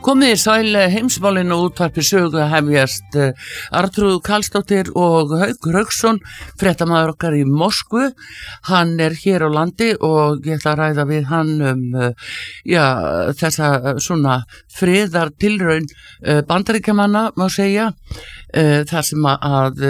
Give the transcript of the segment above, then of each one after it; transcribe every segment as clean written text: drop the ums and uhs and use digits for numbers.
Komið sæl heimsmálin og útvarpi sögu hefjast Arnþrúður Karlsdóttir og Haukur Hauksson, fréttamaður okkar í Moskvu. Hann hér á landi og ég ætla að ræða við hann þessa svona friðartilraun Bandaríkjamanna, má segja, þar sem að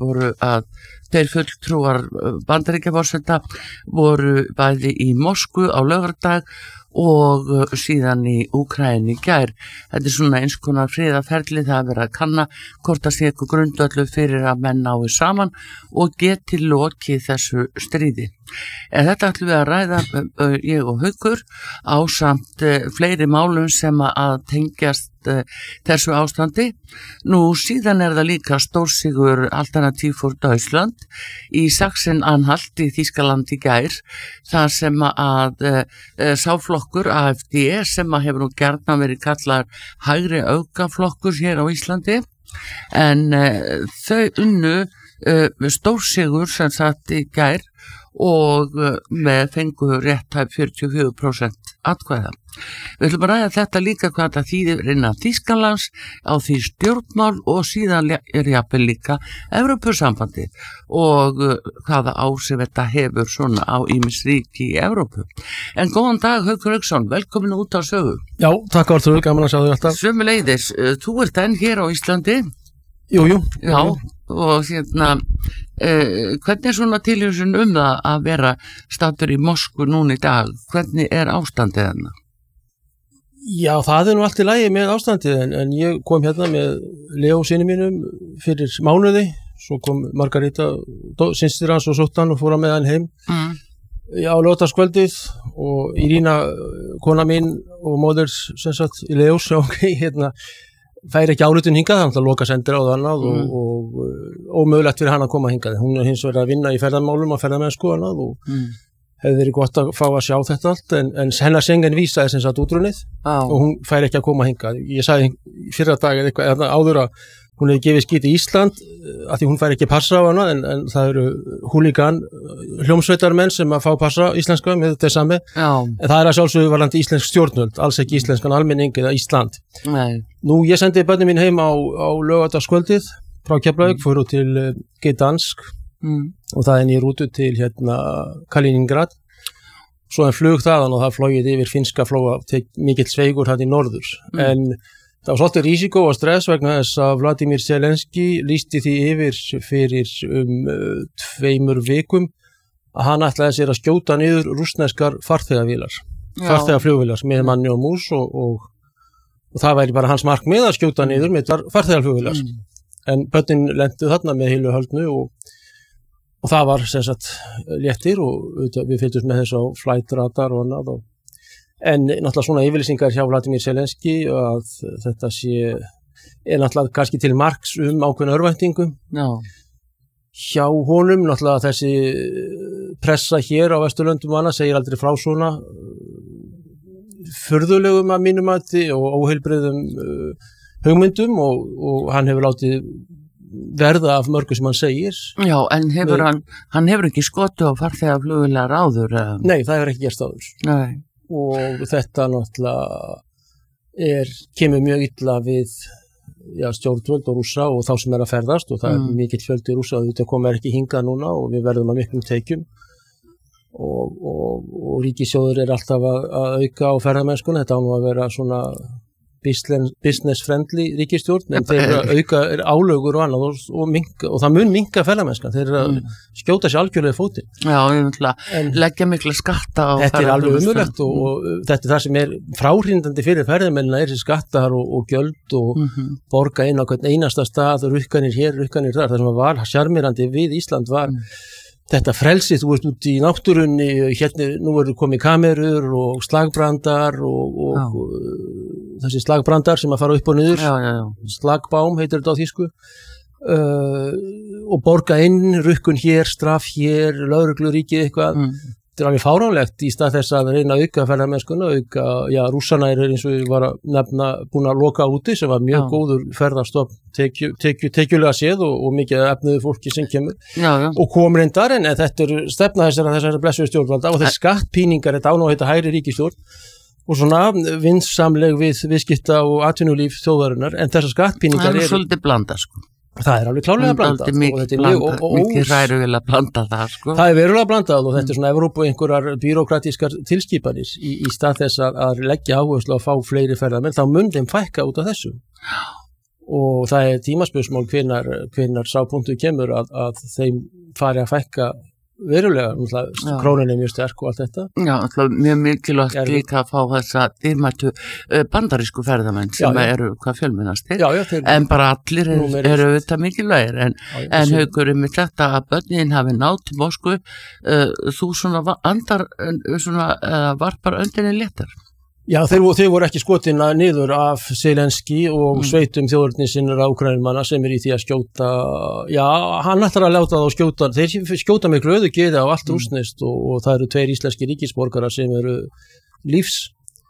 þeir fulltrúar Bandaríkjaforseta voru bæði í Moskvu á laugardag og síðan í Úkraínu í gær. Þetta svona eins konar friðarferli, það að vera að kanna hvort það sé eitthvað grundvöldu fyrir að menn nái saman og geti lokið þessu stríði. En þetta ætlum við að ræða, ég og Haukur, ásamt fleiri málum sem að tengjast þessu ástandi. Nú síðan það líka stórsigur Alternativ for Deutschland í Sachsen-Anhalt í Þýskaland í gær, þar sem að sáflokkur AfD, sem að hefur nú gjarnan verið kallar hægri öfgaflokkur hér á Íslandi, en þau unnu stórsigur sem sagt í gær og með fengu réttæp 44% atkvæða. Við ætlum að ræða þetta líka hvað það þýðir innan Þýskalands á því stjórnmál og síðan jafnvel líka Evrópusambandið og hvaða áhrif þetta hefur svona á ýmis ríki í Evrópu. En góðan dag, Haukur Hauksson, velkomin út á sögu. Já, takk Arnþrúður, gaman að sjá þig alltaf. Sömuleiðis, þú ert enn hér á Íslandi. Jú. Já, og hvernig svona tilhugsun það að vera staddur í Moskvu núna í dag? Hvernig ástandið þarna? Já, það nú allt í lagi með ástandið, en ég kom hérna með Leo syni mínum fyrir mánuði, svo kom Margarita, systir hans og sóttan og fór með hann heim á laugardagskvöldið og Irina, kona mín og móðir sem sagt í Leos, fær ekki álutun hingað, hann ætla að loka sendir á það annað og ómögulegt fyrir hann að koma hingað. Hún hins vegar að vinna í ferðamálum og ferðamennsku annað og hefði verið gott að fá að sjá þetta allt, en hennar Schengen vísaði sem sagt útrunnið og hún fær ekki að koma hingað. Ég sagði fyrra dag eitthvað áður að hún hefði gefið skít í Ísland af því hún fær ekki passa á hana, en það eru húlígan hljómsveitarmenn sem að fá passa íslenska með þetta sami. En það að sjálfsögðu varðandi íslensk stjórnvöld, alls ekki íslenskan almenning eða Ísland. Nei. Nú, ég sendi börnin mín heim á laugardagskvöldið frá Keflavík, fóru til Gdansk og það í rútu til Kaliningrad. Svo flug þaðan og það flogið yfir finska flóa, mikill sveigur í norður. En það var svolítið rísikó og stress vegna þess að Vladimir Zelenski lýsti því yfir fyrir 2 vikum að hann ætlaði sér að skjóta niður rússneskar farþegaflugvélar með manni og mús og það væri bara hans markmið að skjóta niður með farþegaflugvélar. En börnin lentu þarna með heilu höldnu og það var sem sagt léttir og við fylgdumst með þessu á flight radar og annað en náttúrulega svona yfirlýsingar hjá Vladimir Zelenski að þetta náttúrulega kannski til marks ákveðna örvæntingu. Hjá honum náttúrulega þessi pressa hér á Vesturlöndum og annað segir aldrei frá svona furðulegum að mínum mati og óheilbrigðum hugmyndum og hann hefur látið verða af mörgu sem hann segir. Já, en hann hefur ekki skotið á farþegaflugvélar áður? Nei, það hefur ekki gerst áður. Nei. Og þetta náttúrulega kemur mjög illa við stjórnvöld og Rússa og þá sem að ferðast og það mikill fjöldi Rússa og þetta kommer ekki hingað núna og við verðum að miklum tekjum og ríkissjóður alltaf að auka á ferðamennskuna. Þetta á nú að vera svona business friendly ríkisstjórn en þeir auka álögur og annað og það mun minnka ferðamennskan, þeir skjóta sér algjörlega fótinn. Já, ég vil leggja mikla skatta á þetta alveg umulegt og þetta það sem fráhrindandi fyrir ferðamennina þessi skattar og gjöld og borga inn á hvern einasta stað og rukkanir hér, rukkanir þar. Það sem var sjarmerandi við Ísland var þetta frelsið, þú veist út í náttúrunni, nú eru komið kamerur og slagbrandar og þessi slagbrandar sem að fara upp og niður, slagbám heitir þetta á þýsku, og borga inn, rukkun hér, straff hér, lögregluríkið eitthvað. Þetta alveg fáránlegt í stað þess að reyna að auka ferðamennskuna, Rússana eins og ég var að nefna búin að loka úti sem var mjög góður ferðarstopp tekjulega séð og mikið efnuðu fólki sem kemur og kom reyndar en þetta stefna þessara blessuðu stjórnvalda og þessi skattpíningar, þetta á nú að heita hægri ríkisstjórn og svona vinsamleg við viðskipta og atvinnulíf þjóðarinnar, en þessar skattpíningar það svolítið blanda sko. Það alveg klárlega blandað og þetta mikið hræruvel að blanda það sko. Það verulega blandað og þetta svona Evrópu einhverjar bírókratískar tilskipanir í stað þess að leggja áherslu að fá fleiri ferðamenn, þá mun þeim fækka út af þessu og það tímaspursmál hvenær sá punktu kemur að þeim fari að fækka verulega, krónan mjög sterk og allt þetta. Já, mjög mikilvægt líka að fá þessa dýrmættu bandarísku ferðamenn sem eru hvað fjölmennastir, en bara allir eru þetta mikilvægir, en Haukur með þetta að börnin hafi náð til Moskvu, þú svona varpar öndinni léttar. Já, þeir voru ekki skotin niður af Zelenski og sveitum þjóðurnisinnar á Úkraínumanna sem í því að skjóta, hann ætlar að láta það að skjóta, þeir skjóta með glöðu geði á allt rússneskt og það eru 2 íslenski ríkisborgarar sem eru lífs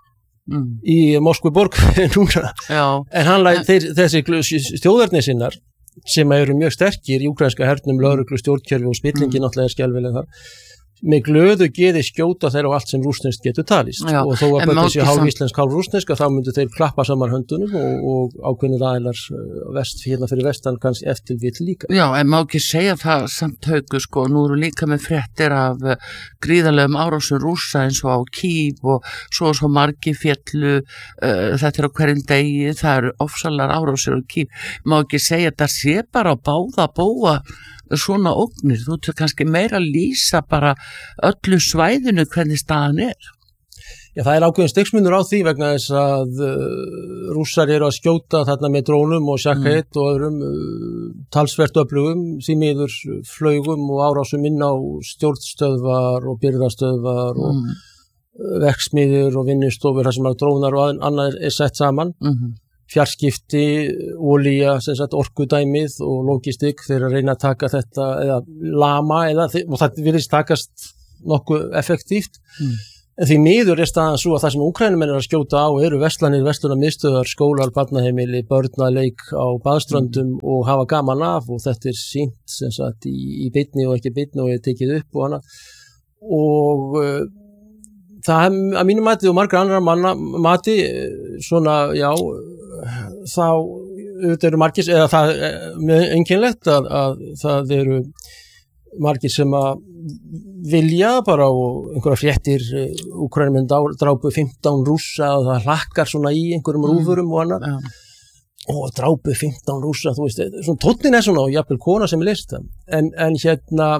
í Moskvuborg núna, en þessi þjóðurnisinnar sem eru mjög sterkir í úkraínska hernum, lögreglu, stjórnkerfi og spillingin náttúrulega skjálfilega þar, með glöðu geði skjóta þeir á allt sem rússneskt getur talist og þó að börnin sé hálf íslensk, hálf rússnesk þá myndu þeir klappa saman höndunum og ákveðnir aðilar hérna fyrir vestan kannski eftir vill líka. Já, en má ekki segja það samt Haukur sko, nú eru líka með fréttir af gríðarlegum árásum Rússa eins og á Kív og svo margi féllu, þetta á hverjum degi, það eru ofsalar árásir á Kív, má ekki segja þetta sé bara á báða bóa svona ógnir, þú ert kannski meira að lýsa bara öllu svæðinu hvernig staðan er. Já, það ákveðin stigsmunur á því vegna þess að Rússar eru að skjóta þarna með drónum og Shahed og öðrum talsvert öflugum, því miður flaugum og árásum inn á stjórnstöðvar og birgðastöðvar og verksmiðjur og vinnustofur þar sem drónar og annað er sett saman. Fjarskipti, olía, orkudæmið og logistik þeir að reyna að taka þetta eða lama og það virðist takast nokkuð effektíft en því miður er staðan svo að það sem Úkraínumenn eru að skjóta á eru verslunarmiðstöðvar, skólar, barnahemili, börnaleik á baðströndum og hafa gaman af og þetta er sýnt í beinni og ekki beinni og er tekið upp og annað og það að mínu mati og margra annara manna mati svona, já þá eru margir, eða það er einkennilegt að það eru margir sem að vilja bara og einhverja fréttir Úkraínumenn drápu 15 Rússa og það hlakkar svona í einhverjum rúfurum og annað og drápu 15 Rússa, þú veist, svona tónnin er svona og jafnvel kona sem er list en hérna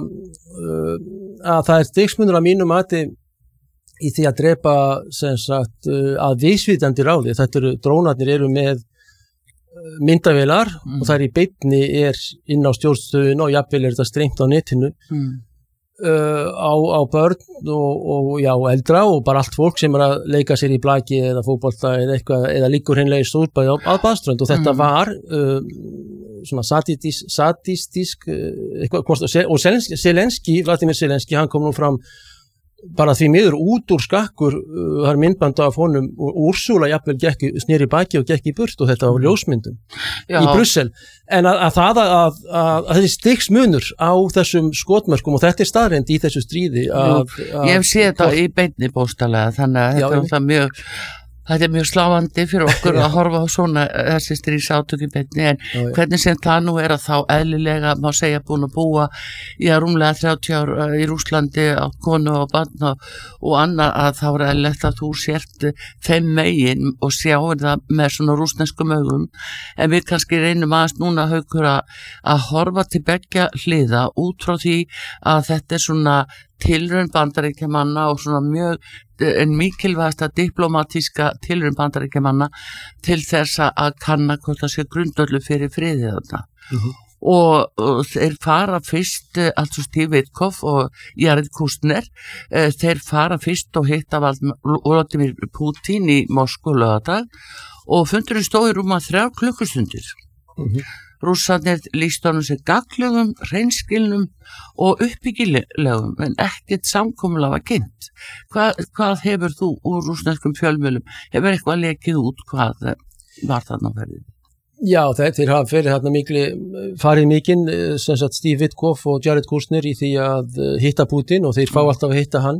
að það er stigsmunur að mínu mati í því að drepa að vísvitandi ráði, þetta eru drónarnir eru með myndavélar og það er í beinni er inn á stjórnstöðuna og jafnvel er þetta strengt á netinu á börn og já, eldra og bara allt fólk sem er að leika sér í blaki eða fótbolta eða eitthvað, eða líkur hreinlega í stúrbæði á baðströnd og þetta var svona sadistisk eitthvað, og Zelenski, Vladimir Zelenski, hann kom nú fram bara því miður út úr skakkur það er myndband af honum og Úrsúla jafnvel sneri baki og gekk í burt og þetta var ljósmyndum í Brussel en að þessi stigsmunur á þessum skotmörkum og þetta er staðreynd í þessu stríði ég hef séð þetta í beinni bóstalega þannig að þetta er mjög sláandi fyrir okkur að horfa á svona þessi stríðsátök í beinni en hvernig sem það nú er að þá eðlilega má segja búin að búa í að rúmlega 30 ár í Rússlandi á konu og barn og annað að þá er eðlilegt að þú sért þeim megin og sjáir það með svona rússneskum augum en við kannski reynum aðeins núna Haukur að horfa til beggja hliða út frá því að þetta er svona tilraun Bandaríkjamanna og svona mjög en mikilvægasta diplomatíska tilraun Bandaríkjamanna til þess að kanna hvort það sé grundvöllur fyrir friði þarna og þeir fara fyrst altså Steve Witkoff og Jared Kushner þeir fara fyrst og hitta Vladimir Putin í Moskvu laugardag og fundurinn stóð í rúma 3 klukkustundir Rússarnir lýst honum sér gagnlegum, hreinskilnum og uppbyggilegum en ekkert samkomulag var kynnt. Hvað hefur þú úr rússneskum fjölmiðlum? Hefur eitthvað lekið út hvað var þarna verið? Já, þeir hafa farið mikinn sem sagt Steve Witkoff og Jared Kushner í því að hitta Putin og þeir fá alltaf að hitta hann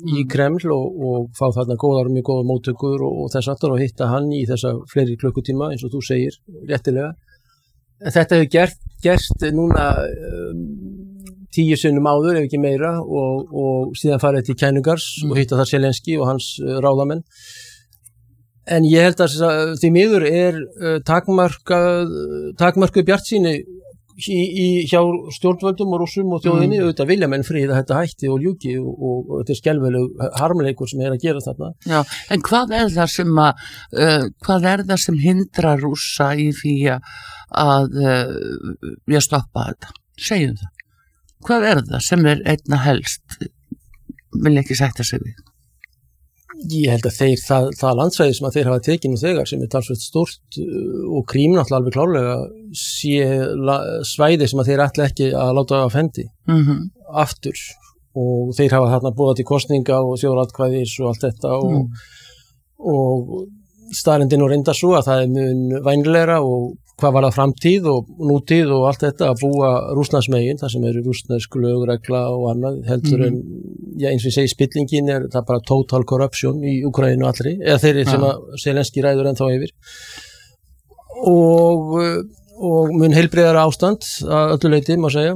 í Kreml og fá þarna mjög góðar móttökur og þess aftur og hitta hann í þessa fleiri klukkutíma eins og þú segir réttilega. En þetta hefur gerst núna 10 sinnum áður ef ekki meira og síðan farið til Kænugars og hitta þar Zelenski og hans ráðamenn. En ég held að því miður takmörkuð bjartsýni hjá stjórnvöldum og Rússum og þjóðinni, auðvitað vilja menn frið að þetta hætti og ljúki og þetta skelfileg harmleikur sem að gera þarna. Já, en hvað er það sem hindrar Rússa í því að stoppa þetta? Segjum það. Hvað er það sem einna helst vil ekki sætta sig við? Ég held að það landsvæði sem að þeir hafa tekið nú þegar sem talsvert stórt og Krím náttúrulega alveg klárlega sé svæði sem að þeir ætla ekki að láta af hendi aftur og þeir hafa þarna boðað til kosninga og þjóðaratkvæðis og allt þetta og staðreyndin og reyndar svo að það mun vænlegra og hvað var það framtíð og nútíð og allt þetta að búa rússnesmegin, það sem eru rússnesk lögregla og annað heldur en, eins og ég segi spillingin það bara total corruption í Úkraínu allri, eða þeirri sem að Zelenski ræður ennþá yfir og mun heilbrigðara ástand að öllu leyti, má segja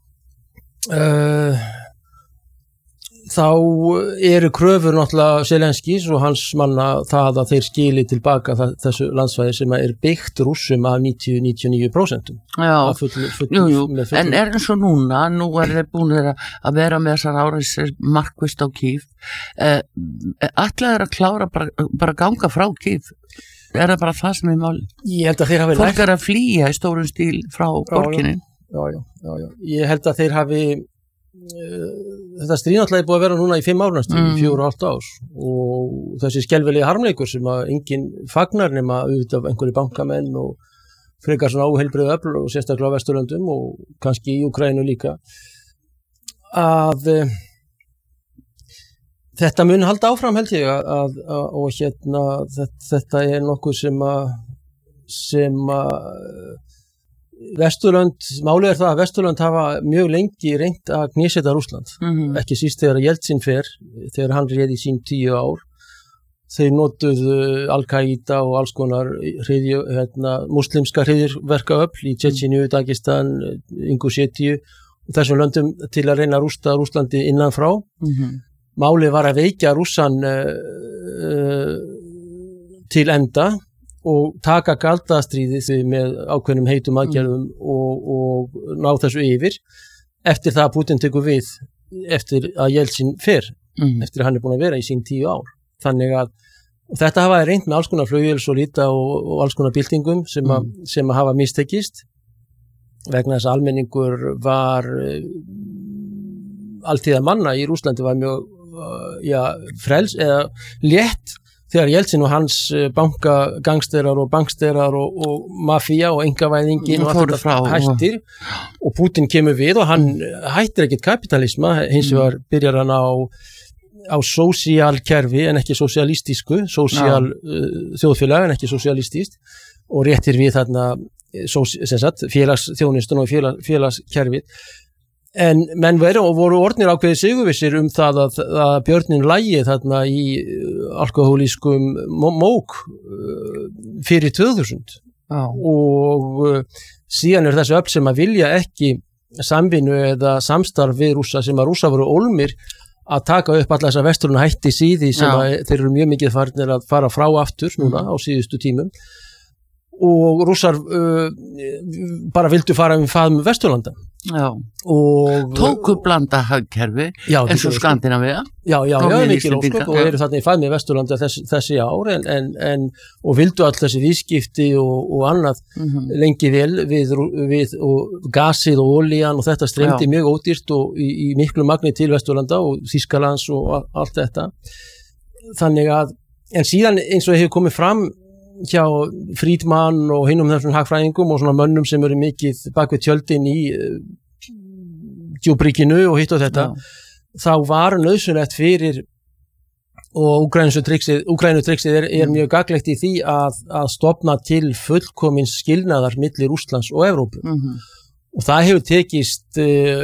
þá eru kröfur náttúrulega Zelenskis og hans manna það að þeir skili tilbaka þessu landsvæði sem er byggt Rússum af 90-99%. Já, jú, en eins og nú þeir búinir að vera með þessar árásir markvisst á Kýv. Ætlaðu þeir að klára bara ganga frá Kýv? Er það bara það sem máli? Ég held að þeir hafi Fólk að flýja í stórum stíl frá borginni. Já. Ég held að þeir hafi þetta stríð náttúrulega er búið að vera núna í 5 ár næstum, 4,5 ár og þessi skelfilegi harmleikur sem að enginn fagnar nema auðvitað einhverju bankamenn og frekar svona óheilbrigðu öfl og sérstaklega á Vesturlöndum og kannski í Úkraínu líka að þetta mun halda áfram held ég og þetta er nokkuð sem Vesturlönd, málið er það að Vesturlönd hafa mjög lengi reynt að knésetta Rússland, ekki síst þegar Jeltsin þegar hann réði í sín 10 ár, þeir notuðu Al-Qaida og alls konar muslimska hryðjuverkaöfl í Tjetjeníu, Dagestan, Ingúsjetíu og þessum löndum til að reyna að rústa Rússlandi innan frá. Málið var að veikja Rússan til enda og taka galdastríðið með ákveðnum heitum aðgerðum og ná þessu yfir eftir það að Putin tekur við eftir að Jeltsin eftir að hann er búin að vera í sín 10 ár. Þannig að þetta hafa reynt með alls konar flugvélsolíta og alls konar byltingum sem hafa mistekist vegna þess að almenningur var alltíða manna í Rússlandi var mjög frels eða létt þegar Jeltsin og hans bankagangsterar og banksterar og mafía og engavæðingin og allt þetta hættir og Putin kemur við og hann hættir ekkert kapitalisma, hins vegar byrjar hann á sósíalkerfi en ekki sósíalistísku, þjóðfélag en ekki sósíalistist og réttir við þarna félagsþjónustun og félagskerfið. En menn voru orðnir ákveðið sigurvissir það að björnin lægi þarna í alkohólískum mók fyrir 2000 og síðan þessi öfl sem að vilja ekki samvinnu eða samstarf við Rússa sem að Rússa voru ólmir að taka upp alla þessa vesturluna hætti síði sem að þeir eru mjög mikið farnir að fara frá aftur núna á síðustu tímum og Rússar bara vildu fara um faðm Vesturlanda. Og tóku blanda hagkerfi eins og Skandinavía. Já, mikil ósköp og eru þarna í faðmi Vesturlanda þessi ár og vildu all þessi viðskipti og annað lengi vel við og gasið og olían og þetta streymdi mjög ódýrt og í miklu magni til Vesturlanda og Þýskalands og allt þetta. Þannig að, en síðan eins og hefur komið fram hjá Friedman og hinum þessum hagfræðingum og svona mönnum sem eru mikið bak við tjöldin í djúpríkinu og hitt og þetta þá var nauðsynlegt fyrir og Úkraínutrixið er mjög gagnlegt í því að stofna til fullkomins skilnaðar milli Rússlands og Evrópu og það hefur tekist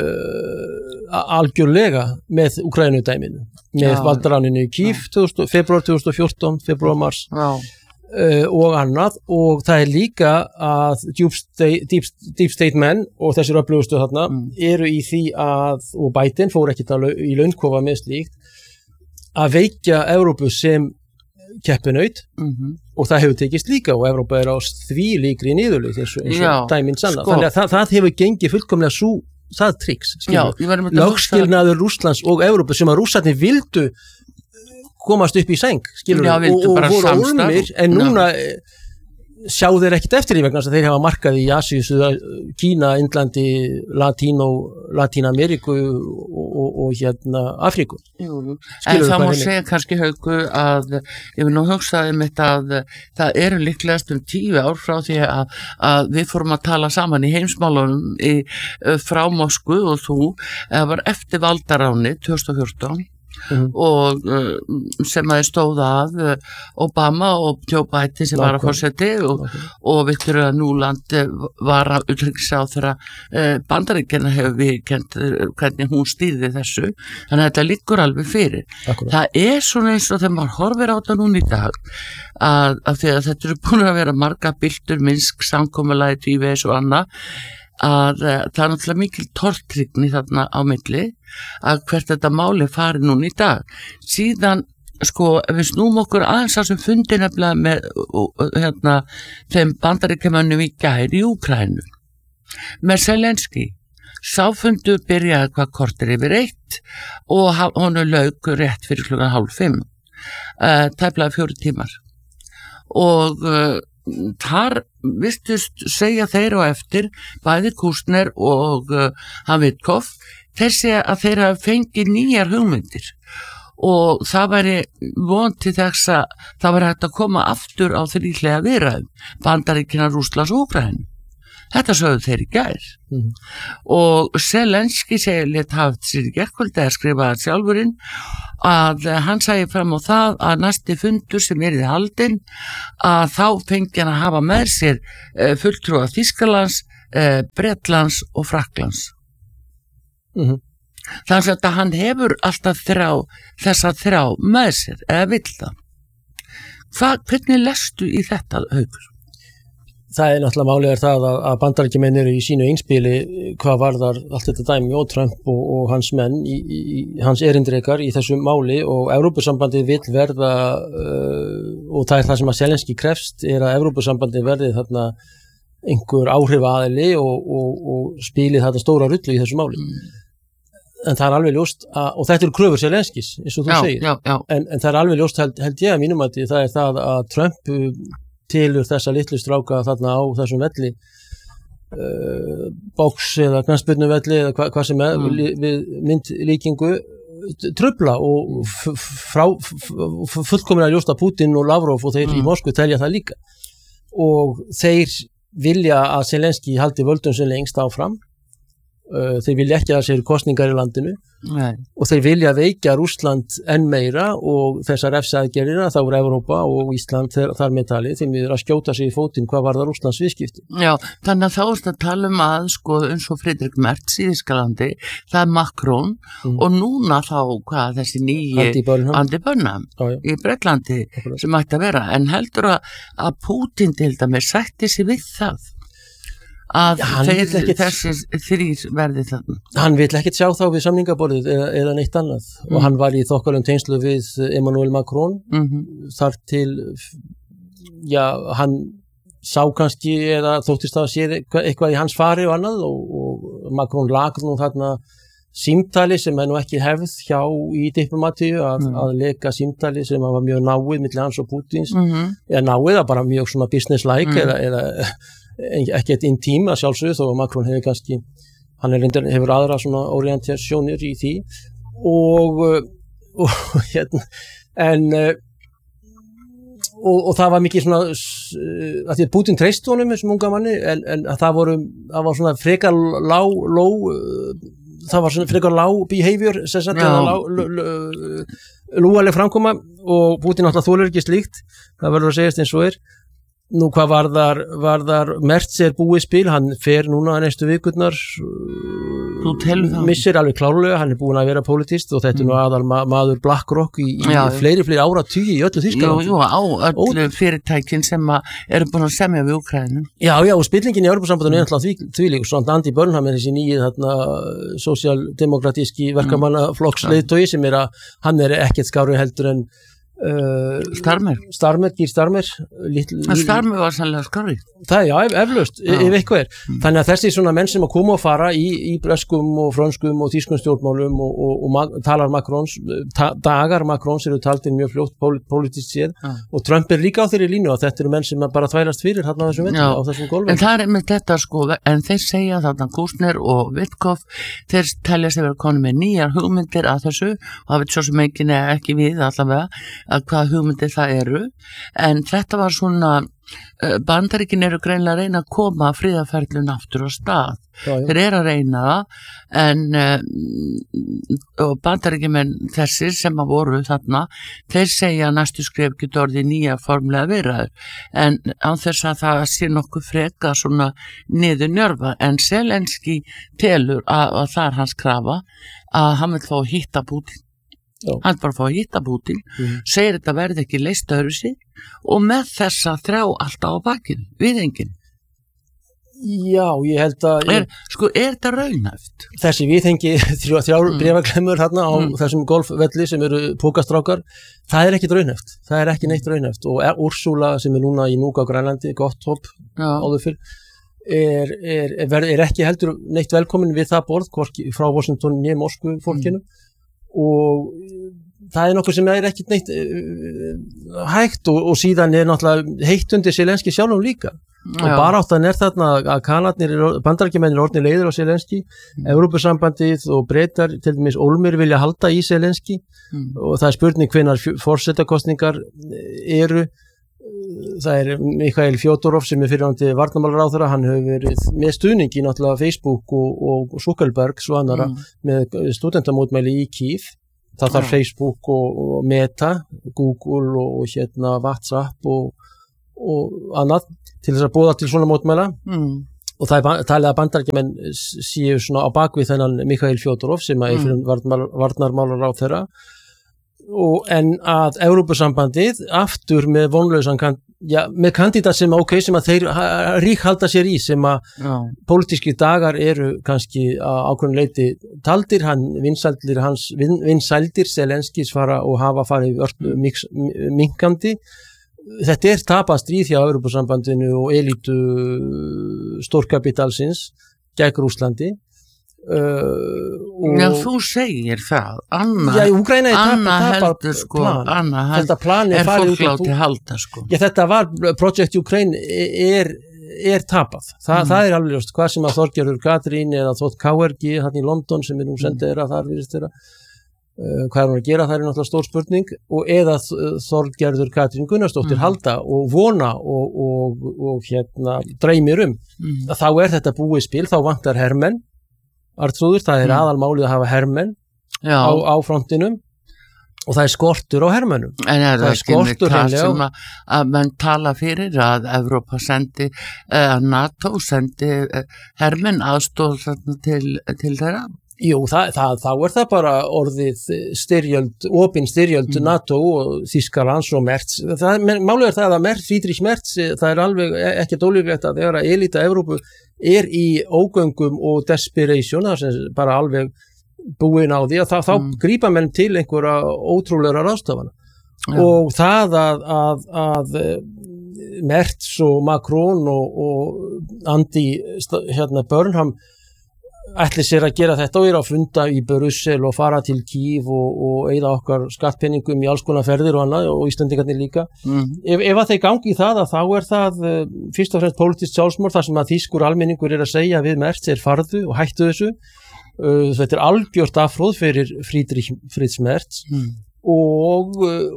algjörlega með Úkraínudæminu, með valdaráninu í Kyiv februar 2014, februar-mars og annað, og það líka að deep state menn og þessir öflugustu þarna eru í því og Biden fór ekkert í launkofa með slíkt að veikja Evrópu sem keppinaut og það hefur tekist líka og Evrópa á því líkri niðurleið eins og dæmin sanna, þannig að það hefur gengið fullkomlega það triks, lögskilnaður Rússlands og Evrópu sem að Rússarnir vildu komast upp í sæng, og voru úlmir, en núna sjá þeir ekkert eftir því vegna þess að þeir hafa markað í Asíu, Kína, Indlandi, Latín-Ameríku og Afríku. En það má segja kannski Hauku að ég vil nú hugsaði mitt að það eru líklegast 10 ár frá því að við fórum að tala saman í heimsmálunum frá Moskvu og þú var eftir valdaráni 2014 og sem að stóð að Obama og Joe Biden sem var að forseti og Victoria Nuland var að utanríkisráðherra Bandaríkjanna hefur viðurkennt hvernig hún stýrði þessu, þannig að þetta liggur alveg fyrir. Það svona eins og þegar maður horfir á þetta núna í dag að því að þetta eru búin að vera marga byltur, Minsk, samkomulagið, tvívegis og annað, að það er náttúrulega mikil tortryggni þarna á milli að hvert þetta máli fari núna í dag. Síðan, ef við snúum okkur aðeins að sem fundi nefnilega með þeim Bandaríkjamönnum í gær í Úkraínu með Zelenski. Sáfundur byrjaði hvað korter yfir 1 og honu lauk rétt fyrir 4:30, tæplega 4 tímar. Og þar virtust segja þeir á eftir, bæði Kúsner og Havitkov, þeir segja að þeir hafa fengið nýjar hugmyndir og það væri von til þess að það væri hægt að koma aftur á þríhliða viðræðum, Bandaríkjanna, Rússlands og Úkraínu. Þetta sögðu þeir í gær. Og Zelenski lét hafa sér í gærkvöldi að skrifa sjálfurinn að hann sæði fram á það að næsti fundur sem yrði haldinn að þá fengi hann að hafa með sér fulltrúa Þýskalands, Bretlands og Frakklands. Þannig að hann hefur alltaf þessa þrjá með sér, eða vill það. Hvernig lestu í þetta, Haukur? Það náttúrulega málið það að Bandaríkjamenn eru í sínu einspili hvað varðar allt þetta dæmi og Trump og hans menn, hans erindrekar í þessu máli, og Evrópusambandið vill verða, og það það sem að Zelenski krefst, að Evrópusambandið verði þarna einhver áhrifaðili og spilið þetta stóra rullu í þessu máli. En það alveg ljóst, og þetta eru kröfur Zelenskis, eins og þú segir, en það alveg ljóst held ég að mínum að það það að Trump tilur þessa litlu stráka þarna á þessum velli, box eða knattspyrnu velli eða hvað sem við myndlíkingu trufla, og fullkomlega ljóst að Putin og Lavrov og þeir í Moskvu telja það líka, og þeir vilja að Zelenski haldi völdum sem lengst áfram. Þeir vilja ekki að það séu kosningar í landinu. Nei. Og þeir vilja veikja Rússland enn meira, og þessar refsaðgerðina þá er Evrópa og Ísland þar með talið, þeim við að skjóta sig í fótinn hvað var það Rússlands viðskipti. Já, þannig að þá að tala að eins og Friedrich Merz í Þýskalandi, það er Macron, og núna þá þessi nýji Andy Burnham í Bretlandi sem ætti að vera, en heldur að Putin til dæmis sætti sig við það að þessir þrír verði þarna. Hann vill ekkert sjá þá við samningaborðið eða neitt annað, og hann var í þokkalum tengslu við Emmanuel Macron, þar til hann sá kannski eða þóttist að sé eitthvað í hans fari og annað, og Macron lag nú þarna símtali sem nú ekki hefð hjá í diplomatíu að leka símtali sem var mjög náið milli hans og Putins, eða náið, bara mjög svona business-like eða ekki eitt intím að sjálfsögðu, þó að Macron hefur kannski, hann hefur aðra svona orientasjónir í því, og það var mikið svona að því að Putin treysti honum þessum unga manni, en það var svona frekar lág behavior, lúaleg framkoma, og Putin alltaf þolir ekki slíkt, það verður að segjast eins og Nú hvað varðar Merz búið spil, hann fer núna næstu vikurnar, missir alveg klárlega, hann búinn að vera politist og þetta nú aðal maður BlackRock í fleiri áratugi í öllu Þýskalandi. Jú, á öllu fyrirtækin sem eru búin að semja við Úkraínu. Já, og spillingin í Evrópusambandinu er alltaf þvílík, svona Andy Burnham er þessi nýji sósíaldemokratíski verkamannaflokksleiðtogi sem hann ekkert skárri heldur en Starmer, Gír Starmer Starmer var sannlega skárri. Það, já, eflaust, ef eitthvað Þannig að þessi svona menn sem að koma og fara í breskum og frönskum og þýskum stjórnmálum og talar Macrons, dagar Macrons eru taldir mjög fljótt pólitískt séð og Trump líka á þeirri línu og þetta eru menn sem bara þvælast fyrir hérna á þessum velli, á þessum gólfi. En það með þetta sko, en þeir segja þarna Kushner og Witkoff, þeir telja sig vera konum með nýjar hugmyndir að þessu og það veit svo sem ekki við allavega að hvað hugmyndir það eru, en þetta var svona Bandaríkin eru greinlega að reyna að koma friðarferlun aftur á stað. Þeir eru að reyna það en og Bandaríkjumenn þessir sem að voru þarna, þeir segja að næstu skref getur orðið nýja formlega viðræður en án þess að það sé nokkuð freka svona niður njörfa en Zelenski telur að það er hans krafa að hann vil fá að hitta Putin. Hann bara fá að hitta Putin, segir þetta verði ekki leyst öðru sig og með þessa þrjá alltaf á bakinu, við enginn. Já, ég held að... Er þetta raunhæft? Þessi viðhengi þrjár bréfaklemmur hérna á þessum golfvelli sem eru pókastrákar, það er ekkit raunhæft. Það er ekki neitt raunhæft og Úrsúla sem er núna í Núka á Grænlandi, gott hopp áður fyrr, er ekki heldur neitt velkomin við það borð, hvorki frá Washington né Moskvu fólkinu. Og það er nokkuð sem er ekkert neitt hægt og síðan er náttúrulega heitt undir Zelenski sjálfum líka og baráttan er þarna að Bandaríkjamenn orðnir leiðir á Zelenski, Evrópusambandið og Bretar til dæmis Olmir vilja halda í Zelenski og það er spurning hvenær forsetakostningar eru. Það er Mikhail Fjodorov sem er fyrirhandi varnarmálaráðherra, hann hefur verið með stuðningi náttúrulega Facebook og Zuckerberg svo annara með studentamótmæli í Kyiv. Það þarf Facebook og Meta, Google og WhatsApp og annað til þess að boða til svona mótmæla og það er talið að Bandaríkjamenn séu svona á bakvið þennan Mikhail Fjodorov sem er fyrir varnarmálaráðherra en að Evrópusambandið aftur með vonlausan með kandidat sem sem að þeir ríkhalda sér í sem að pólitíski dagar eru kannski á ákveðnu leyti taldir, vinsældir Zelenskis fara og hafa farið minkandi. Þetta er tapað stríð hjá Evrópusambandinu og elítu stórkapitalsins gegn Rússlandi. Já, þú segir það Úkraína heldur sko þetta plan er fólklátt til halda sko þetta var Project Ukraine er tapað það er alveg ljóst, hvað sem að Þorgerður Katrín eða Þótt KRG hann í London sem nú sendið þar virðist þeirra hvað er hún að gera, það er náttúrulega stór spurning og eða Þorgerður Katrín Gunnarsdóttir halda og vona og dreymir þá er þetta búið spil, þá vantar hermenn Artrúður, það er aðalmálið að hafa hermenn á frontinum og það er skortur á hermennum. En það ekki með það sem að menn tala fyrir að Evrópa sendi, að NATO sendi hermenn aðstóð til þeirra? Jú, þá er það bara orðið opin styrjöld NATO og Þýskalands og Merz. Málið er það að Friedrich Merz, það er alveg ekkert ólíklegt að þegar að elíta Evrópu er í ógöngum og desperation, það sem bara alveg búin á því að þá grípa menn til einhverja ótrúlega ráðstafana. Og það að Merz og Macron og Andy Burnham ætli sér að gera þetta og er að funda í Brussel og fara til Kyiv og eyða okkar skattpenningum í alls konar ferðir og annað og Íslendingarnir líka. Ef að þeir gangi í það að þá er það fyrst og fremst pólitískt sjálfsmorð þar sem að þýskur almenningur er að segja við Merz farðu og hættu þessu. Þetta er algjört afhróð fyrir Fritz Merz og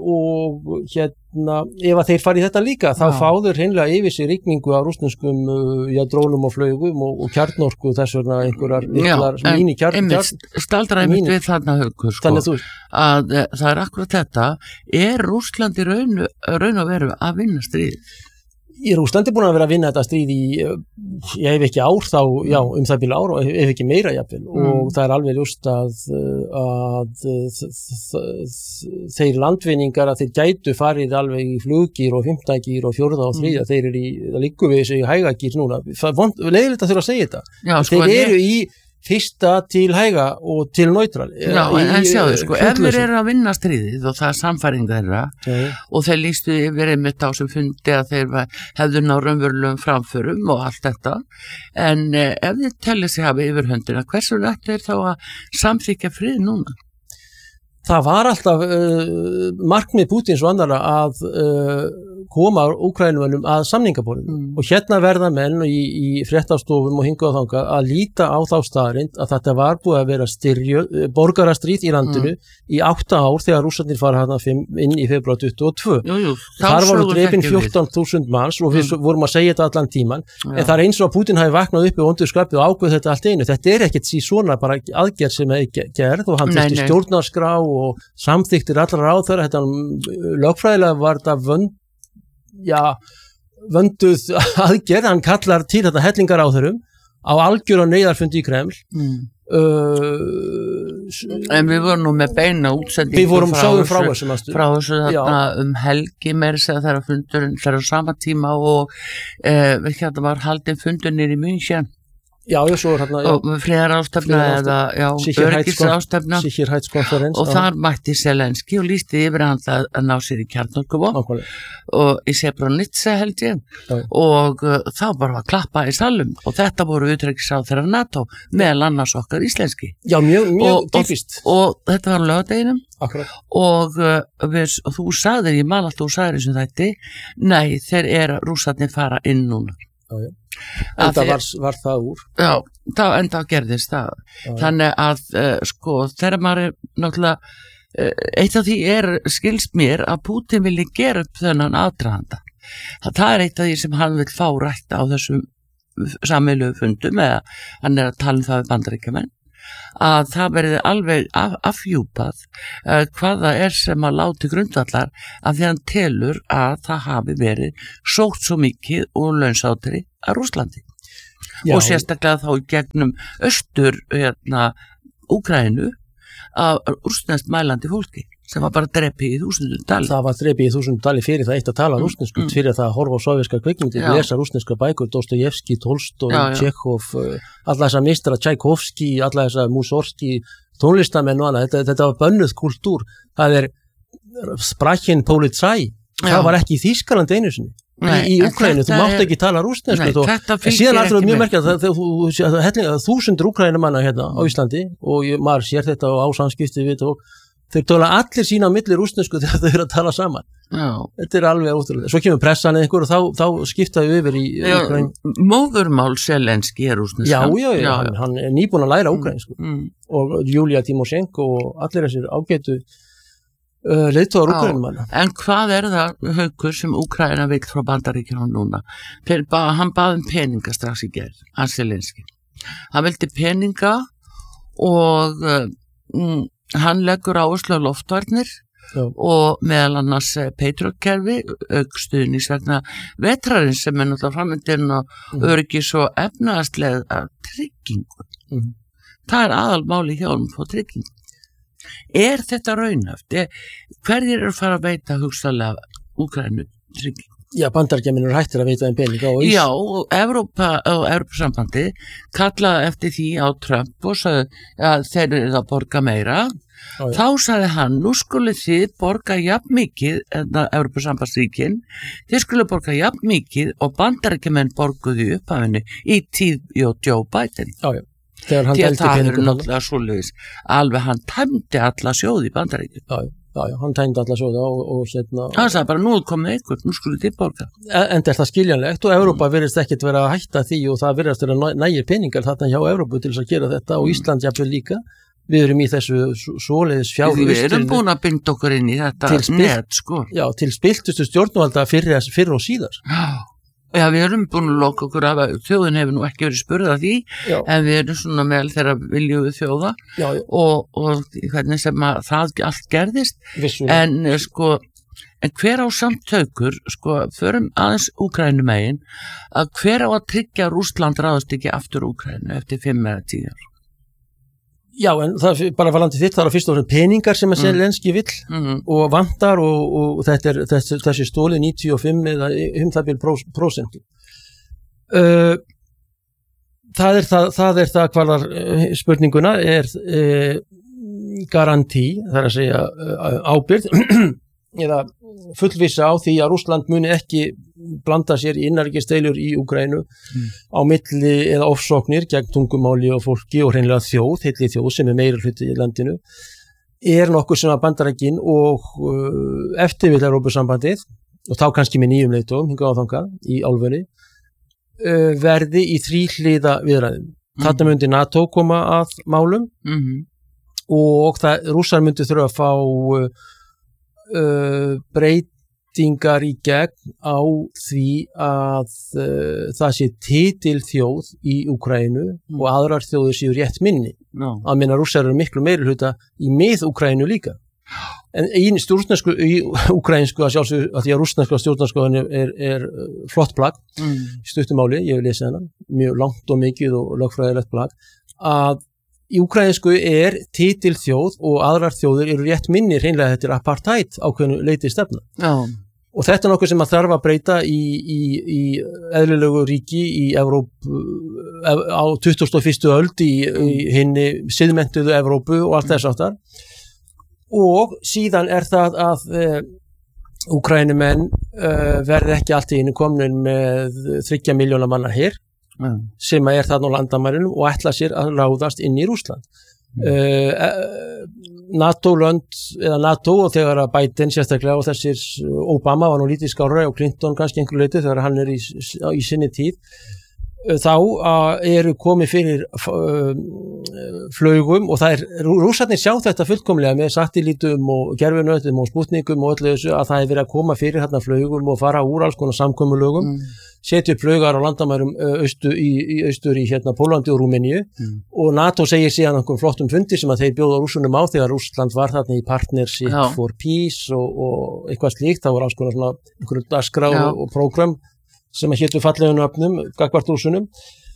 ef að þeir fari í þetta líka þá fáður hreinlega yfir sig rigningu af rússneskum drónum og flaugum og kjarnorku þess vegna einhverjar miklar mín í staldræmið við þarna Haukur sko, að það er akkurat þetta, er Rússland í raun og veru að vinna stríð? Í Rússlandi búin að vera að vinna þetta stríð í, ég hef ekki ár þá, já, það bíl ár og ef ekki meira jafnvel og það alveg ljóst að þeir landvinningar að þeir gætu farið alveg í fluggýr og 5. gýr og 4. og 3. Þeir eru það liggur við þessu í hægagýr núna. Leiðilegt að þurfa að segja þetta. Já, þeir eru í fyrsta til hæga og til neutral. Já, en sjáðu, sko, ef þeir eru að vinna stríðið og það er samfæring þeirra og þeir lýstu yfir einmitt á sem fundi að þeir hefðu ná raunverulegum framförum og allt þetta, en ef þeir telli sig hafa yfirhöndina, hversu rætt er þá að samþykja frið núna? Það var alltaf markmið Pútins og annara að koma Úkrænumönnum að samningaborðinu og hérna verða menn í fréttastofum og hingað og þangað að líta á þá staðreynd að þetta var búið að vera borgarastríð í landinu í 8 ár þegar rússarnir fara hérna inn í febrúar 22. Þar voru drepin 14.000 manns og við vorum að segja þetta allan tíman, en það eins og að Pútin hafi vaknað upp í vondu skapið og ákveð þetta allt einu. Þetta ekkert svona bara aðgerð sem er gerð og hann fyrst í stjórnarskrá og samþyktir allra ráðherra. Þetta lögfræðilega var þetta vönduð aðgerð. Hann kallar til þetta hellingaráðherrum á algjöra neyðarfundi í Kreml. En við vorum nú með beina útsendingu við vorum sáðum frá þessu þarna helgi meira segja þegar fundurinn þegar á sama tíma og hérna var haldin fundunir í München. Já, svo hérna, og friðarástefna eða öryggisástefna og þar mætti Zelenski og lýsti yfir hann að ná sér í kjarnorkuvopn og í Srebrenica held ég og þá bara var klappa í salum og þetta voru utanríkisráðherrar NATO meðal annars okkar íslenski. Já, mjög typist. Og þetta var á laugardeginum og þú sagðir, ég man alltaf þú sagðir þessum þætti, nei, þeir rússarnir fara inn núna. Enda var það úr enda gerðist það þannig að sko þegar maður er náttúrulega eitt af því skilst mér að Pútin vilji gera upp þennan aðdraganda. Það er eitt af því sem hann vil fá rætt á þessum sameiginlegu fundum eða hann að tala um það við Bandaríkjamenn að það verði alveg afhjúpað hvað það sem að láti grundvallar af því hann telur að það hafi verið sótt svo mikið og launsátri að Rússlandi og sérstaklega þá í gegnum austur Úkraínu af rússneskt mælandi fólki sem var bara drepið í 1000 dali. Það var drepið í 1000 dali fyrir það eitt að tala rússnesku, fyrir það að horfa á sovéskar kvikmyndir, lesa rússneska bækur, Dostojevski, Tolstoj, Tjekhov, alla þessa mistra, Tchaikovsky, alla þessa Mussorgsky, tónlistamenn og annað. Þetta var bönnuð kultúr. Það Sprachen Polizei, það var ekki í Þýskaland einu sinni. Í Úkraínu, þú mátt ekki tala rússnesku og síðan alltaf mjög merkjað að 1000 Úkraínumanna hérna á Íslandi og maður sér þetta á samskipti við og þeir tala allir sína á milli rússnesku þegar þau eru að tala saman. Þetta alveg ótrúlega. Svo kemur pressan einhver og þá skiptaðu yfir í Úkraínu. Móðurmál Zelenski rússneska. Já, hann nýbúinn að læra úkraínsku og Julia Timoshenko og allir þessir ágætu leiðtogar Úkraínumanna. En hvað það Haukur sem Úkraína vill frá Bandaríkjunum núna? Hann bað peninga strax í gerð, Zelenski. Hann vildi peninga og hann leggur áherslu á loftvarnir og meðal annars Patriot-kerfi aukstuðnings vegna vetrarins sem náttúrulega framöndin og öryggis og efnahagslega tryggingu. Það aðalmáli hjá honum á tryggingu. Þetta raunhæft? Hverjir eru að fara að veita hugsanlega Úkraínu tryggingu? Já, Bandaríkjamenn hættir að veita pening á Já, og Evrópusambandi kallaði eftir því á Trump og sagði að þeir eru að borga meira. Þá sagði hann, nú skulu þið borga jafn mikið, Evrópusambandsríkin, þið skulu borga jafn mikið og Bandaríkjamenn borguðu upp af henni í tíð Joe Biden. Já. Þegar hann dældi peningum. Það eru náttúrulega svoleiðis, alveg hann tæmdi alla sjóði í Bandaríkjum. Já, hann tæmdi alla sjóða og hann sagði bara, nú komið einhvern, nú skulle þið borga. En það skiljanlegt og Evrópa virðist ekkert vera að hætta því og það virðist vera nægir peningar þarna hjá Evrópu til þess að gera þetta og Ísland jafnvel líka. Við erum í þessu svoleiðis fjárhagslegu Við erum búin að binda okkur inn í þetta net, sko. Já, til spiltustu stjórnvalda fyrr og síðar. Já, við erum búin að loka okkur af að þjóðin hefur nú ekki verið spurð af því en við erum svona meðal þeirra viljuðu þjóða og hvernig sem að það allt gerðist. Vissulega. En sko En hver á samtökur, sko, förum aðeins Úkrænumegin, að hver á að tryggja að Rússland ráðast ekki aftur Úkrænu eftir 5 eða 10 ár? Já, en það er bara varðandi þitt, það er fyrst og fremst peningar sem að Zelenski vill og vantar og þetta er þessi stóli 95 eða það bil prósent. Það er það hvaðar spurninguna er garantí, það er að segja ábyrgð eða fullvissa á því að Rússland muni ekki blanda sér í innanríkisdeilur í Úkraínu á milli eða ofsóknir gegn tungumáli og fólki og hreinlega heilli þjóð sem er meiri hluti í landinu er nokkuð sem að Bandaríkin og eftir við Evrópusambandið og þá kannski með nýjum leiðtogum hingað á þangað í álfunni verði í þríhliða viðræðum. Þarna myndi NATO koma að málum og Rússar myndi þurfa að fá breytingar í gegn á því að það sé titilþjóð í Úkraínu og aðrar þjóðir séu rétt minni. Að minna Rússar eru miklu meiri hluta í mið-Úkraínu líka. En í úkraínsku að sjálfsögðu að því að rússneska stjórnarskoðan er flott plagg, stuttumáli, ég hef lesið hana, mjög langt og mikið og lögfræðilegt plagg, að í úkraínsku er titilþjóð og aðrar þjóðir eru rétt minni hreinlega þetta er apartheid ákveðnu leiti stefna. Og þetta er nokkuð sem að þarf að breyta í eðlilegu ríki í Evrópu á 21. öld í hinni siðmenntuðu Evrópu og allt þess áttar. Og síðan er það að Úkraínumenn verði ekki allt í einu komin með 3 milljóna manna her sem er þarna á landamærunum og ætla sér að ráðast inn í Rússland. NATO-lönd eða NATO og þegar að Biden sérstaklega og þessir Obama var nú lítið skárra og Clinton kannski einhver leyti þegar hann er í sinni tíð þá eru komið fyrir flaugum og það rússarnir sjá þetta fullkomlega með satellítum og gerfinötum og spútningum og öllu þessu að það er verið að koma fyrir hérna flaugum og fara úr alls konar samkomulögum setja upp flaugar á landamærum austur í hérna Pólandi og Rúmeníu og NATO segir síðan einhverjum flottum fundi sem að þeir bjóða Rússunum á þegar Rússland var þarna í Partnership for Peace og eitthvað slíkt, það voru alls konar svona einhverjum dagskrá og prógram sem að hétu fallegum öfnum gagnvart Rússunum.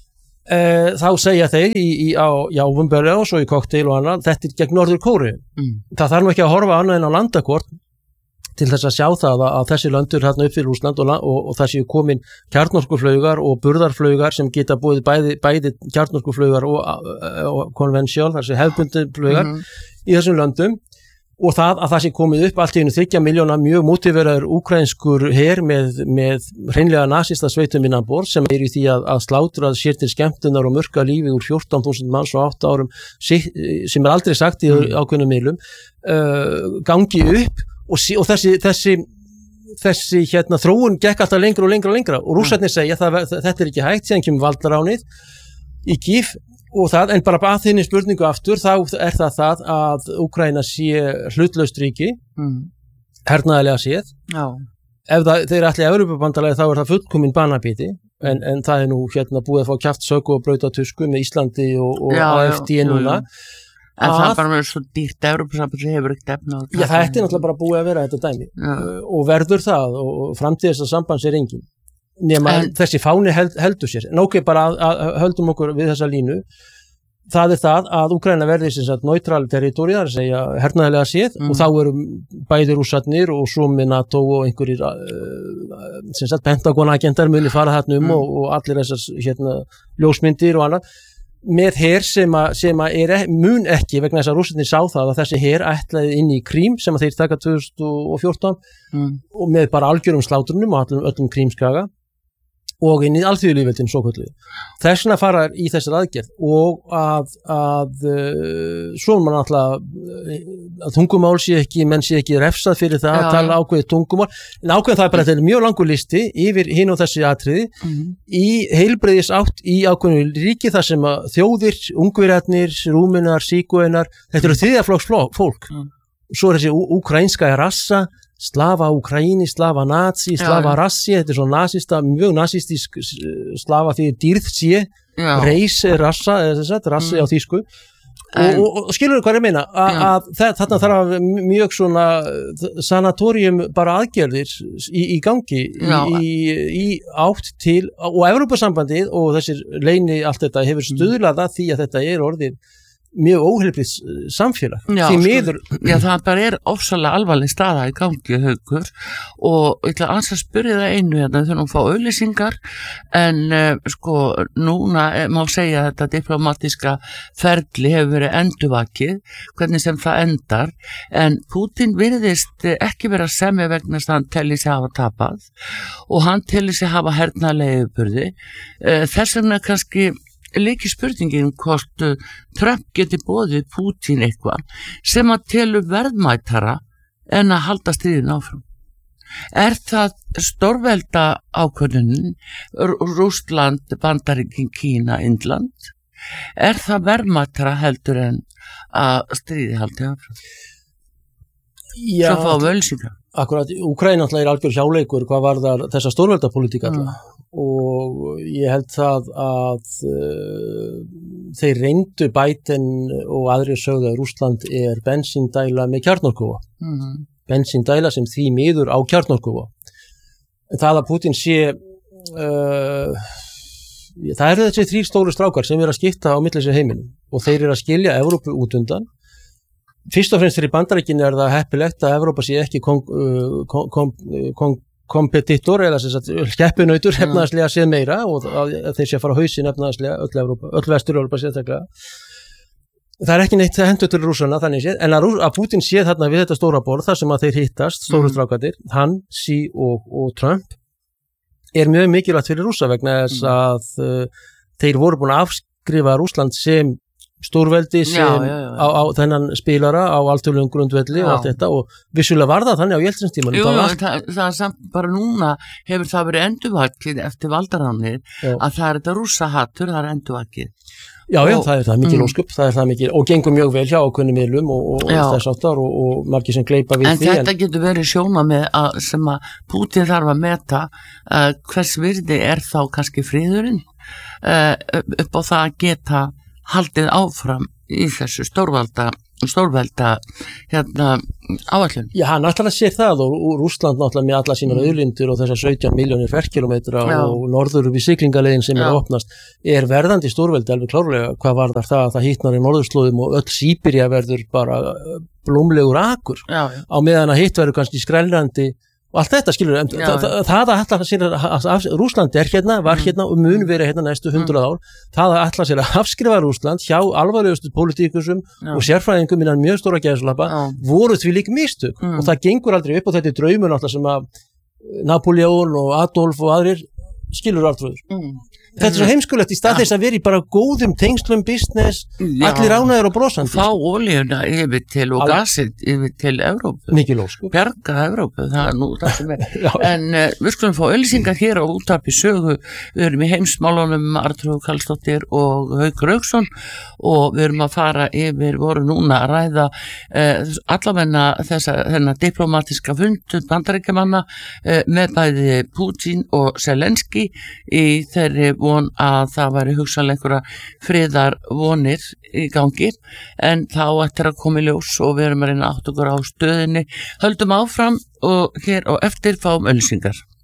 Þá segja þeir í áfumbölu og svo í kokteil og annað, þetta er gegn Norður Kóreu. Það þarf nú ekki að horfa annað en á landakort til þess að sjá það að þessi löndur hérna upp fyrir Rússland og það séu komin kjarnorkuflaugar og burðarflaugar sem geta búið bæði kjarnorkuflaugar og konvensjál, þar sé hefðbundin flaugar í þessum löndum og það að það sé komið upp allt í einu 3 milljóna mjög mótiveraður úkraínskur her með hreinlega nasista sveitum innanborð sem er í því að slátra sér til skemmtunar og mörka lífi úr 14.000 manns og 8 árum sem er aldrei sagt í ákveðnum miðlum gangi upp og þessi hérna þróun gekk alltaf lengra og lengra og rússarnir segja þetta er ekki hægt síðan kemur valdaránið í Kív og það, en bara að þinni spurningu aftur, þá er það að Úkraína sé hlutlaust ríki, hernaðarlega séð. Ef þeir ætli að Evrópubandalagi þá er það fullkomin banabíti, en það er nú hérna búið að fá kjaftsök og brauta tusku með Íslandi og AFD núna. En það bara með svo dýrt Evrópusamband sem hefur ekkert efna á það. Já, það er náttúrulega bara búið að vera þetta dæmi og verður það og framtíð þess að sambands er engin. Nema þessi fáni heldur sér. En ok, bara að höldum okkur við þessa línu. Það er það að Úkraína verði sem sagt neutral territóri, það er að segja hernaðarlega séð og þá eru bæði rússarnir og svo með NATO og einhverjir sem sagt Pentagon-agentar muni fara þarna og allir þessar hérna ljósmyndir og annað með her sem að mun ekki vegna þess að rússarnir sá það að þessi her ætlaði inn í Krím sem að þeir taka 2014 og með bara algjörum slátrunum og öllum Krímskaga og inn í alþjóðlýðveldin svo kölluðu. Þess vegna fara í þessar aðgerð og að svo mann alltaf að tungumál menn sé ekki refsað fyrir það að tala ákveðið tungumál en ákveðið það er bara þetta mjög langur listi yfir hinn og þessi atriði í heilbrigðis átt í ákveðinu ríki þar sem að þjóðir, ungverjarnir, rúmenar, sígaunar, þetta eru þriðjaflokks fólk. Svo er þessi ukrainska rassa Slava Ukraini, Slava Nazi, Slava Rassi, þetta er svo nasista, mjög nasistisk Slava því dýrð sé, reis er rassa, rassi á þýsku og skilur hvað ég meina að þarna þarf mjög svona sanatorium bara aðgerðir í gangi í átt til og Evrópusambandið og þessir leini allt þetta hefur stuðlað að því að þetta orðið mjög óheilbrigt samfélag því miður. Já, það bara ofsalega alvarleg staða í gangi, Haukur, og ég ætla að spyrja það einu hérna, þurfum að fá auglýsingar en núna má segja að þetta diplomatiska ferli hefur verið endurvakið, hvernig sem það endar, en Putin virðist ekki vera að semja vegna þess að hann telli sig hafa tapað og hann telli sig hafa hernaðarlega yfirburði, þess vegna kannski líki spurningin hvort Trump geti boðið Putin eitthvað sem að telur verðmætara en að halda stríðin áfram. Það stórvelda ákvörðunin Rússland, Bandaríkin, Kína, Indland? Það verðmætara heldur en að stríði haldi áfram? Já, svo fá völsingar. Akkurat, Úkraína náttúrulega algjör hjáleikur hvað varðar þessa stórveldapolítík alltaf og ég held það að þeir reyndu Biden og aðrir sögðu að Rússland bensíndæla með kjarnorkuva. Bensíndæla sem því miður á kjarnorkuva. Það að Putin sé það eru þessi 3 stóru strákar sem að skipta á milli sér heiminum og þeir að skilja Evrópu út undan. Fyrst og fremst fyrir Bandaríkin það heppilegt að Evrópa sé ekki kompetitor eða skeppinautur efnaðarslega séð meira og að þeir sé að fara á hausinn efnaðarslega öll Vestur-Evrópa sérstaklega. Það ekki neitt hendur til Rússana þannig séð, en að Putin sé þarna við þetta stóra borð þar sem að þeir hittast, stóru strákarnir, hann, Xi og Trump, mjög mikilvægt fyrir Rússa vegna þess að þeir voru búin að afskrifa Rússland sem stórveldi sem á þennan spilara á alþjóðlegum grundvelli og allt þetta og vissulega var það þannig á Jeltsinstímanum. Það er samt bara núna hefur það verið endurvakið eftir valdaránir að það þetta rússahattur, það endurvakið. Já, það það mikil ósköp, það mikil og gengur mjög vel hjá ákveðnum miðlum og þess áttar og margir sem gleypa við því. En þetta getur verið sjónarmið sem að Putin þarf að meta hvers virði þá kannski friðurinn upp á það að geta haldið áfram í þessu stórvelda áætlun. Já, hann náttúrulega sér það og Rússland náttúrulega með alla sínar auðlindir og þessar 17 milljónir ferkilometra og norður við siglingaleiðin sem opnast verðandi stórveldi alveg klárlega hvað varðar það að það hittnar í norðurslóðum og öll Síbería verður bara blómlegur akur á meðan að hitt verður kannski skrælrandi og allt þetta skilur, það að Rússland hérna, var hérna og mun vera hérna næstu 100 ár, það að ætla sér að afskrifa Rússland hjá alvarlegustu pólitíkusum og sérfræðingum innan mjög stóra gæðslappa voru því lík mistök og það gengur aldrei upp og þetta draumur náttúrulega sem að Napoleon og Adolf og aðrir skilur Arnþrúður. Þetta svo heimskulegt í stað þess að vera í bara góðum tengslum business, allir ánægðir og brosandi. Fá olíuna yfir til og gasið yfir til Evrópu. Mikil ósköp. Bjarga Evrópu, það nú það sem En við skulum fá auglýsingar hér á Útvarpi Sögu. Við erum í heimsmálunum Arnþrúður Karlsdóttir og Haukur Hauksson og við erum að fara yfir, voru núna að ræða allavegna þennan diplomatiska fund Bandaríkjamanna með bæði Putin og Zelenski í þeirri von að það væri hugsanlega einhverja friðarvonir í gangi en þá eftir að koma í ljós og við erum að reyna átt okkur á stöðinni höldum áfram og hér og eftir fáum auglýsingar.